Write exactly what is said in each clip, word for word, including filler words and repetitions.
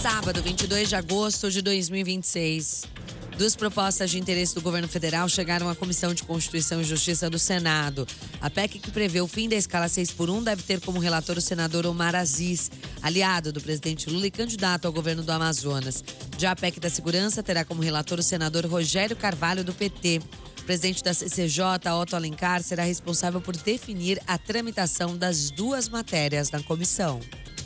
Sábado, vinte e dois de agosto de dois mil e vinte e seis. Duas propostas de interesse do governo federal chegaram à Comissão de Constituição e Justiça do Senado. A P E C que prevê o fim da escala seis por um deve ter como relator o senador Omar Aziz, aliado do presidente Lula e candidato ao governo do Amazonas. Já a P E C da Segurança terá como relator o senador Rogério Carvalho, do P T. O presidente da C C J, Otto Alencar, será responsável por definir a tramitação das duas matérias na comissão.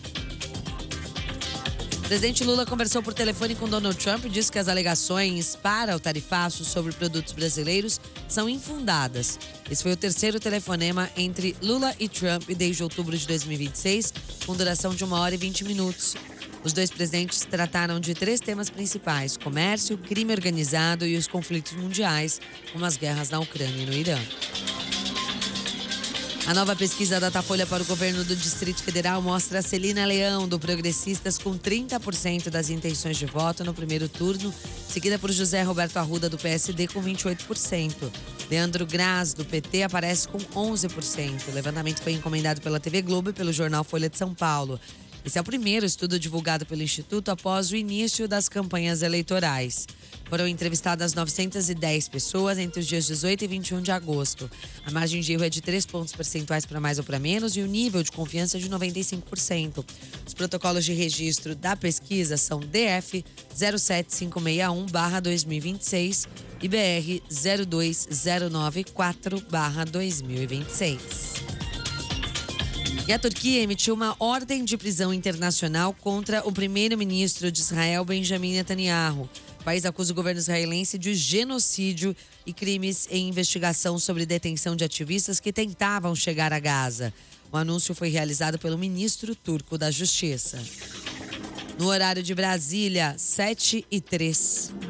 O presidente Lula conversou por telefone com Donald Trump e disse que as alegações para o tarifaço sobre produtos brasileiros são infundadas. Esse foi o terceiro telefonema entre Lula e Trump desde outubro de dois mil e vinte e seis, com duração de uma hora e vinte minutos. Os dois presidentes trataram de três temas principais: comércio, crime organizado e os conflitos mundiais, como as guerras na Ucrânia e no Irã. A nova pesquisa Datafolha para o governo do Distrito Federal mostra a Celina Leão, do Progressistas, com trinta por cento das intenções de voto no primeiro turno, seguida por José Roberto Arruda, do P S D, com vinte e oito por cento. Leandro Graz, do P T, aparece com onze por cento. O levantamento foi encomendado pela T V Globo e pelo jornal Folha de São Paulo. Esse é o primeiro estudo divulgado pelo Instituto após o início das campanhas eleitorais. Foram entrevistadas novecentas e dez pessoas entre os dias dezoito e vinte e um de agosto. A margem de erro é de três pontos percentuais para mais ou para menos e o nível de confiança é de noventa e cinco por cento. Os protocolos de registro da pesquisa são D F zero sete cinco seis um barra dois mil e vinte e seis e B R zero dois zero nove quatro barra dois mil e vinte e seis. E a Turquia emitiu uma ordem de prisão internacional contra o primeiro-ministro de Israel, Benjamin Netanyahu. O país acusa o governo israelense de genocídio e crimes em investigação sobre detenção de ativistas que tentavam chegar a Gaza. O anúncio foi realizado pelo ministro turco da Justiça. No horário de Brasília, sete e três.